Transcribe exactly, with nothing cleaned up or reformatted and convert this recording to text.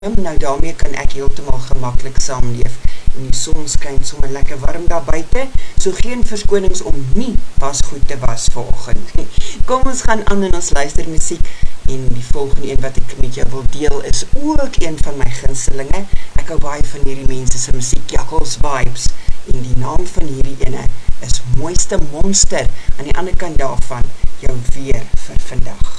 nou daarmee kan ek heeltemal gemaklik saamleef en die son skyn sommer lekker warm daar buite, so geen verskonings om nie wasgoed te was vanoggend. Kom ons gaan aan en ons luister musiek en die volgende een wat ek met jou wil deel is ook een van my gunstelinge. Ek hou baie van hierdie mense se musiek, Jackals Vibes, en die naam van hierdie ene is Mooiste Monster, aan die ander kant daarvan jou weer vir vandag.